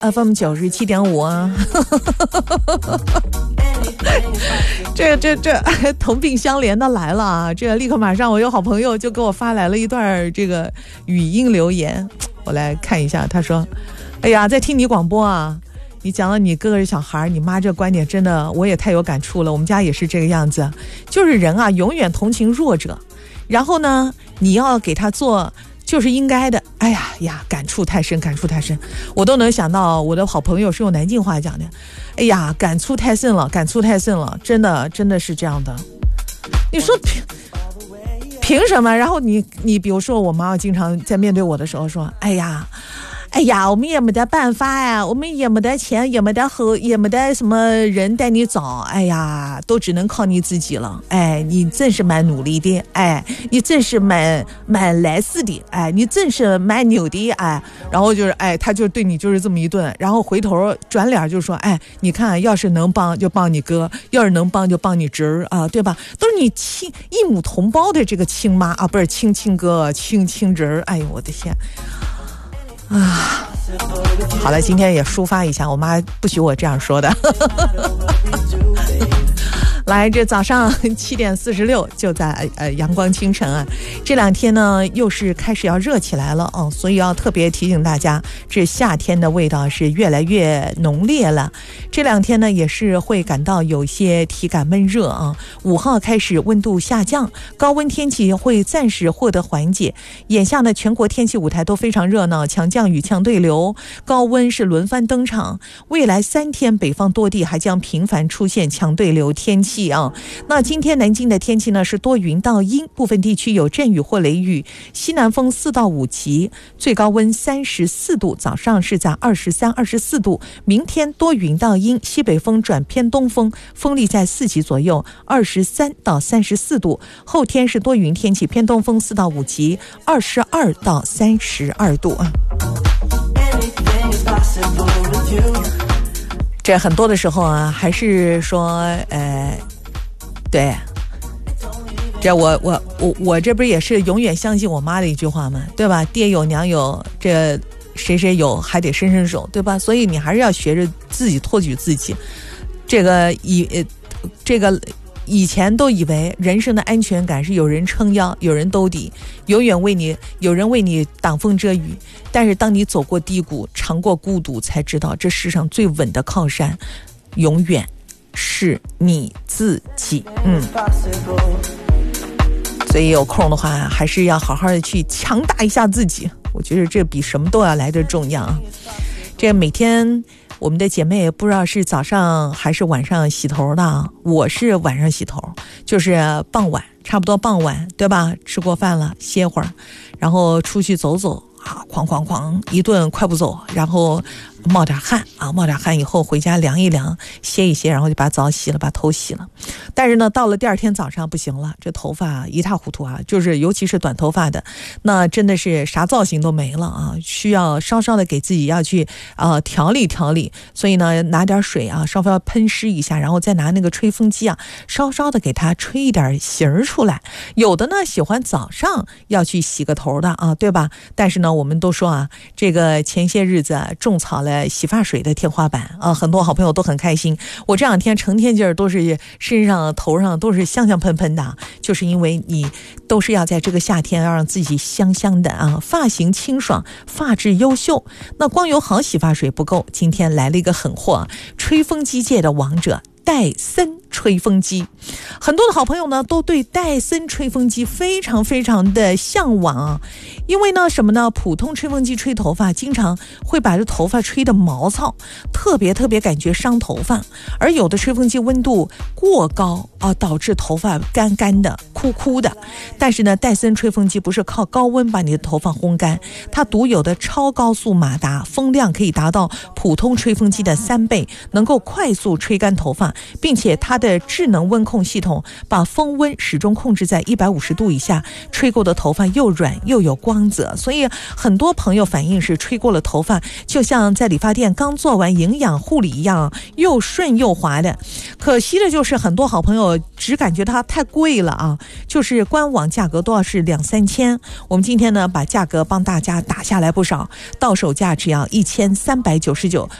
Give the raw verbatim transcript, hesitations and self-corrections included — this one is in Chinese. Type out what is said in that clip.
F M 九十七点五啊。这这这同病相怜的来了啊！这立刻马上我有好朋友就给我发来了一段这个语音留言，我来看一下。他说：“哎呀，在听你广播啊，你讲了你哥哥是小孩，你妈这观点真的我也太有感触了。我们家也是这个样子，就是人啊，永远同情弱者，然后呢，你要给他做。”就是应该的。哎呀呀，感触太深，感触太深，我都能想到我的好朋友是用南京话讲的。哎呀，感触太深了，感触太深了，真的真的是这样的。你说凭凭什么？然后你你比如说我妈经常在面对我的时候说，哎呀。哎呀，我们也没得办法呀，我们也没得钱，也没得后，也没得什么人带你找，哎呀，都只能靠你自己了。哎，你真是蛮努力的，哎，你真是蛮蛮来事的，哎，你真是蛮牛的，哎，然后就是哎，他就对你就是这么一顿，然后回头转脸就说，哎，你看，要是能帮就帮你哥，要是能帮就帮你侄儿啊，对吧？都是你亲一母同胞的这个亲妈啊，不是亲亲哥、亲亲侄儿，哎呦我的天！啊，好了，今天也抒发一下，我妈不许我这样说的。来，这早上七点四十六就在呃阳光清晨啊，这两天呢又是开始要热起来了哦，所以要特别提醒大家，这夏天的味道是越来越浓烈了。这两天呢也是会感到有些体感闷热啊，五号开始温度下降，高温天气会暂时获得缓解。眼下呢全国天气舞台都非常热闹，强降雨、强对流，高温是轮番登场。未来三天北方多地还将频繁出现强对流天气啊，那今天南京的天气呢是多云到阴，部分地区有阵雨或雷雨，西南风四到五级，最高温三十四度，早上是在二十三、二十四度。明天多云到阴，西北风转偏东风，风力在四级左右，二十三到三十四度。后天是多云天气，偏东风四到五级，二十二到三十二度啊。这很多的时候啊，还是说，呃，对，这我我我我这不是也是永远相信我妈的一句话吗？对吧？爹有娘有，这谁谁有还得伸伸手，对吧？所以你还是要学着自己托举自己。这个以呃这个以前都以为人生的安全感是有人撑腰，有人兜底，永远为你有人为你挡风遮雨。但是当你走过低谷，尝过孤独，才知道这世上最稳的靠山，永远是你自己。嗯，所以有空的话，还是要好好的去强大一下自己。我觉得这比什么都要来得重要啊！这每天。我们的姐妹不知道是早上还是晚上洗头的，我是晚上洗头，就是傍晚，差不多傍晚，对吧？吃过饭了，歇会儿，然后出去走走啊，哐哐哐一顿快步走，然后冒点汗啊，冒点汗以后回家凉一凉，歇一歇，然后就把澡洗了，把头洗了。但是呢，到了第二天早上不行了，这头发一塌糊涂啊，就是尤其是短头发的，那真的是啥造型都没了啊，需要稍稍的给自己要去呃调理调理。所以呢，拿点水啊，稍稍喷湿一下，然后再拿那个吹风机啊，稍稍的给它吹一点形出来。有的呢喜欢早上要去洗个头的啊，对吧？但是呢，我们都说啊，这个前些日子种草了洗发水的天花板啊，很多好朋友都很开心。我这两天成天劲儿都是身上头上都是香香喷喷的，就是因为你都是要在这个夏天要让自己香香的啊，发型清爽，发质优秀。那光有好洗发水不够，今天来了一个狠货，吹风机界的王者戴森吹风机。很多的好朋友呢都对戴森吹风机非常非常的向往啊，因为呢什么呢，普通吹风机吹头发经常会把这头发吹得毛糙，特别特别感觉伤头发，而有的吹风机温度过高啊，导致头发干干的枯枯的。但是呢，戴森吹风机不是靠高温把你的头发烘干，它独有的超高速马达，风量可以达到普通吹风机的三倍，能够快速吹干头发，并且它的智能温控系统把风温始终控制在一百五十度以下，吹过的头发又软又有光泽，所以很多朋友反映是吹过了头发就像在理发店刚做完营养护理一样，又顺又滑的。可惜的就是很多好朋友只感觉它太贵了啊，就是官网价格都要是两三千。我们今天呢把价格帮大家打下来不少，到手价只要一千三百九十九，